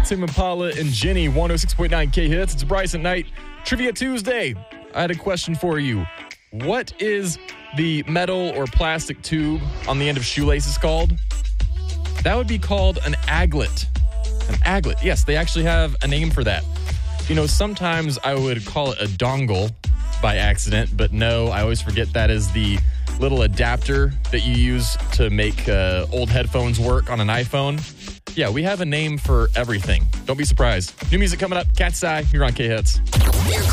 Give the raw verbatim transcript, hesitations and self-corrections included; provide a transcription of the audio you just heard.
Tim Impala and Jenny, one oh six point nine K-Hits. It's Bryce at Night. Trivia Tuesday. I had a question for you. What is the metal or plastic tube on the end of shoelaces called? That would be called an aglet. An aglet. Yes, they actually have a name for that. You know, sometimes I would call it a dongle by accident, but no, I always forget that is the little adapter that you use to make uh, old headphones work on an iPhone. Yeah, we have a name for everything. Don't be surprised. New music coming up. Cat's Eye. You're on K-Hits.